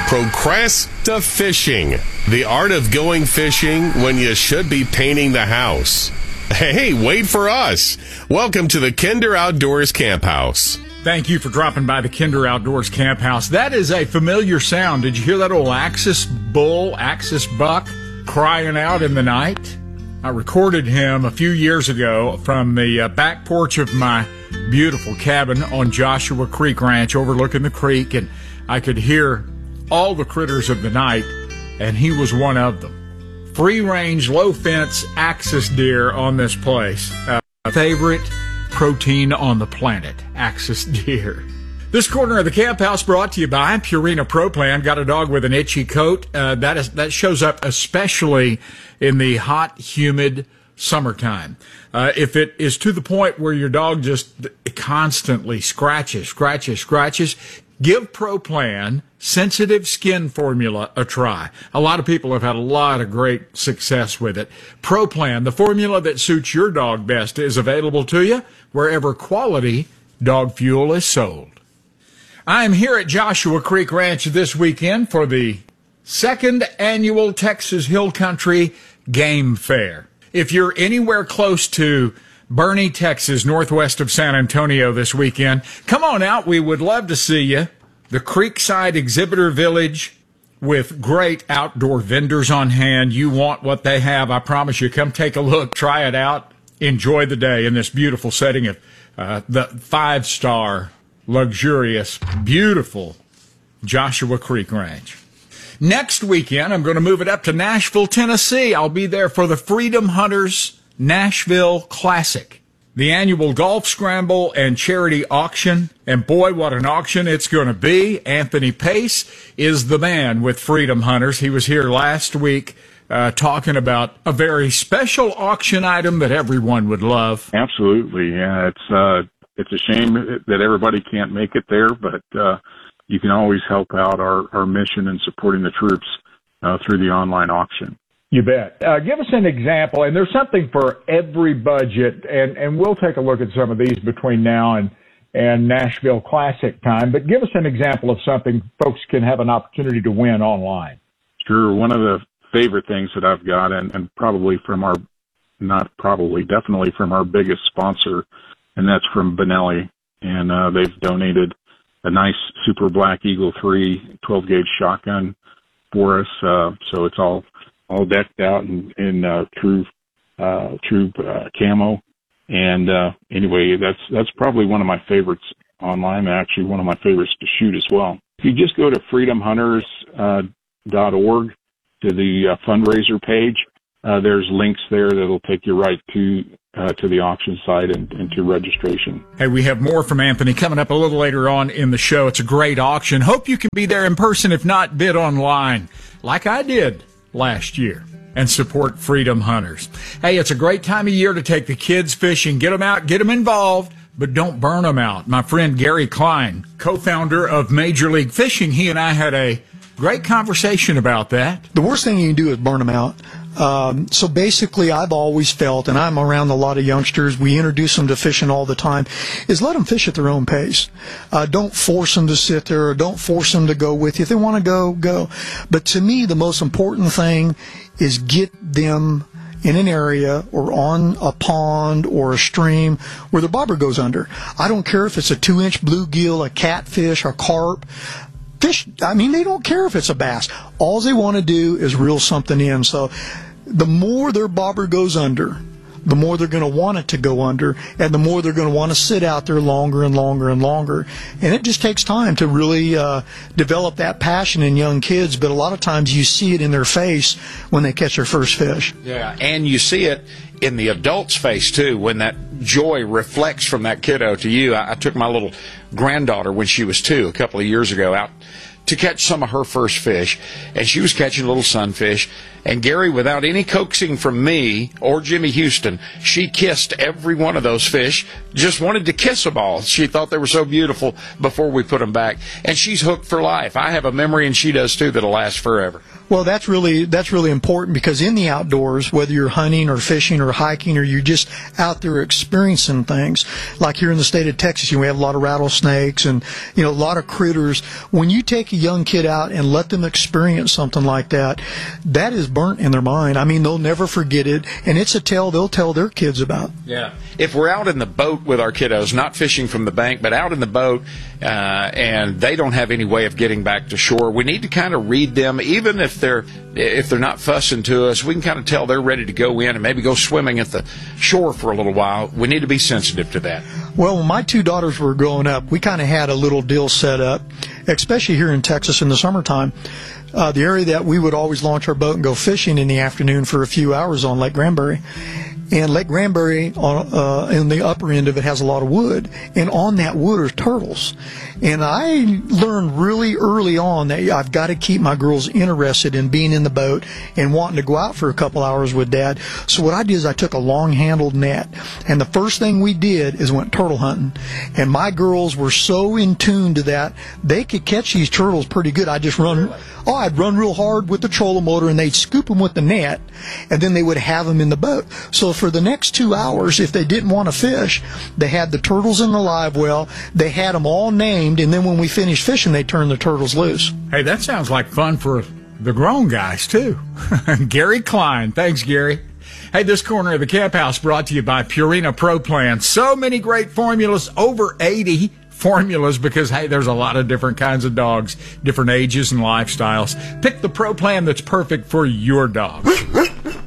Procrastifishing, the art of going fishing when you should be painting the house. Hey, wait for us. Welcome to the Kinder Outdoors Camp House. Thank you for dropping by the Kinder Outdoors Camp House. That is a familiar sound. Did you hear that old Axis bull, Axis buck, crying out in the night? I recorded him a few years ago from the back porch of my beautiful cabin on Joshua Creek Ranch overlooking the creek, and I could hear all the critters of the night, and he was one of them. Free-range, low-fence Axis deer on this place. Favorite protein on the planet, Axis deer. This corner of the camp house brought to you by Purina Pro Plan. Got a dog with an itchy coat. That shows up especially in the hot, humid summertime. If it is to the point where your dog just constantly scratches, give Pro Plan Sensitive Skin Formula a try. A lot of people have had a lot of great success with it. Pro Plan, the formula that suits your dog best, is available to you wherever quality dog fuel is sold. I am here at Joshua Creek Ranch this weekend for the second annual Texas Hill Country Game Fair. If you're anywhere close to Boerne, Texas, northwest of San Antonio this weekend, come on out. We would love to see you. The Creekside Exhibitor Village with great outdoor vendors on hand. You want what they have, I promise you. Come take a look, try it out, enjoy the day in this beautiful setting of the five-star, luxurious, beautiful Joshua Creek Ranch. Next weekend, I'm going to move it up to Nashville, Tennessee. I'll be there for the Freedom Hunters Nashville Classic, the annual golf scramble and charity auction. And boy, what an auction it's going to be. Anthony Pace is the man with Freedom Hunters. He was here last week talking about a very special auction item that everyone would love. Absolutely. Yeah, it's a shame that everybody can't make it there, but you can always help out our mission in supporting the troops through the online auction. You bet. Give us an example, and there's something for every budget, and we'll take a look at some of these between now and Nashville Classic time, but give us an example of something folks can have an opportunity to win online. Sure. One of the favorite things that I've got, and probably from our, not probably, definitely from our biggest sponsor, and that's from Benelli, and they've donated a nice Super Black Eagle 3 12-gauge shotgun for us, so it's all decked out in true camo. And anyway, that's probably one of my favorites online, actually one of my favorites to shoot as well. If you just go to freedomhunters.org to the fundraiser page, there's links there that'll take you right to the auction site and to registration. Hey, we have more from Anthony coming up a little later on in the show. It's a great auction. Hope you can be there in person, if not bid online, like I did last year, and support Freedom Hunters. Hey, it's a great time of year to take the kids fishing. Get them out, get them involved, but don't burn them out. My friend Gary Klein, co-founder of Major League Fishing, he and I had a great conversation about that. The worst thing you can do is burn them out. So basically, I've always felt, and I'm around a lot of youngsters, we introduce them to fishing all the time, is let them fish at their own pace. Don't force them to sit there, or don't force them to go with you. If they want to go, go. But to me, the most important thing is get them in an area or on a pond or a stream where the bobber goes under. I don't care if it's a 2-inch bluegill, a catfish, or carp. Fish, I mean, they don't care if it's a bass. All they want to do is reel something in. So the more their bobber goes under, the more they're going to want it to go under, and the more they're going to want to sit out there longer and longer and longer. And it just takes time to really develop that passion in young kids, but a lot of times you see it in their face when they catch their first fish. Yeah, and you see it in the adult's face, too, when that joy reflects from that kiddo to you. I took my little granddaughter when she was 2 a couple of years ago out to catch some of her first fish, and she was catching little sunfish. And Gary, without any coaxing from me or Jimmy Houston, she kissed every one of those fish, just wanted to kiss them all. She thought they were so beautiful before we put them back. And she's hooked for life. I have a memory, and she does too, that'll last forever. Well, that's really important, because in the outdoors, whether you're hunting or fishing or or hiking, or you're just out there experiencing things. Like here in the state of Texas, we have a lot of rattlesnakes and, a lot of critters. When you take a young kid out and let them experience something like that, that is burnt in their mind. I mean, they'll never forget it, and it's a tale they'll tell their kids about. Yeah. If we're out in the boat with our kiddos, not fishing from the bank, but out in the boat, and they don't have any way of getting back to shore, we need to kind of read them. Even if they're not fussing to us, we can kind of tell they're ready to go in and maybe go swimming at the shore for a little while. We need to be sensitive to that. Well, when my two daughters were growing up, we kind of had a little deal set up, especially here in Texas in the summertime. The area that we would always launch our boat and go fishing in the afternoon for a few hours on Lake Granbury. And Lake Granbury, in the upper end of it, has a lot of wood. And on that wood are turtles. And I learned really early on that I've got to keep my girls interested in being in the boat and wanting to go out for a couple hours with Dad. So what I did is I took a long-handled net. And the first thing we did is went turtle hunting. And my girls were so in tune to that, they could catch these turtles pretty good. I'd run real hard with the trolling motor, and they'd scoop them with the net, and then they would have them in the boat. So for the next 2 hours, if they didn't want to fish, they had the turtles in the live well, they had them all named, and then when we finished fishing, they turned the turtles loose. Hey, that sounds like fun for the grown guys, too. Gary Klein. Thanks, Gary. Hey, this corner of the Camp House brought to you by Purina Pro Plan. So many great formulas, over 80 formulas, because, hey, there's a lot of different kinds of dogs, different ages and lifestyles. Pick the Pro Plan that's perfect for your dog.